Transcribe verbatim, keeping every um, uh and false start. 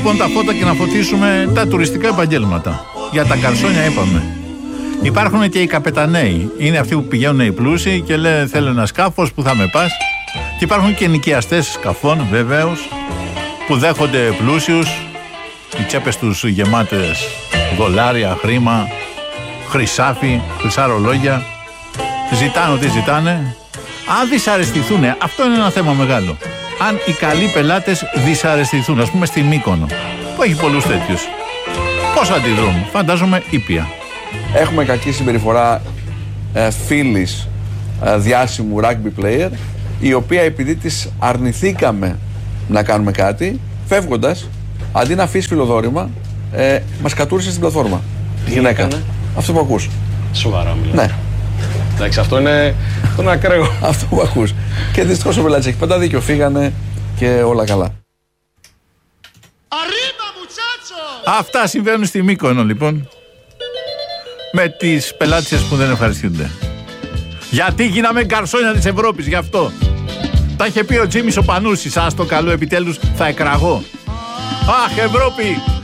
Λοιπόν, τα φώτα και να φωτίσουμε τα τουριστικά επαγγέλματα. Για τα καρσόνια είπαμε. Υπάρχουν και οι καπεταναίοι. Είναι αυτοί που πηγαίνουν οι πλούσιοι και λένε θέλω ένα σκάφος που θα με πας. Και υπάρχουν και νοικιαστές σκαφών βεβαίως που δέχονται πλούσιους. Οι τσέπες τους γεμάτες δολάρια, χρήμα, χρυσάφι, χρυσά ρολόγια. Ζητάνε ό,τι ζητάνε. Αν δυσαρεστηθούν, αυτό είναι ένα θέμα μεγάλο. Αν οι καλοί πελάτες δυσαρεστηθούν, ας πούμε στη Μύκονο, που έχει πολλούς τέτοιους, πώς αντιδρούν? Φαντάζομαι ήπια. Έχουμε κακή συμπεριφορά ε, φίλης ε, διάσημου rugby player, η οποία επειδή της αρνηθήκαμε να κάνουμε κάτι, φεύγοντας, αντί να αφήσει φιλοδόρημα, ε, μας κατούρισε στην πλατφόρμα. Τι γυναίκα. έκανε? Αυτό που ακούς. Σοβαρά μιλάω. Ναι. Εντάξει, αυτό είναι τον ακραίο. Αυτό που ακούς. Και δυστυχώς ο πελάτης έχει πάντα δίκιο. Φύγανε και όλα καλά. Αυτά συμβαίνουν στη Μύκονο λοιπόν. Με τις πελάτησες που δεν ευχαριστούνται. Γιατί γίναμε γκαρσόνια της Ευρώπης, γι' αυτό. Τα είχε πει ο Τζίμις ο Πανούσης. Ας το καλό επιτέλους θα εκραγώ. Αχ, Ευρώπη!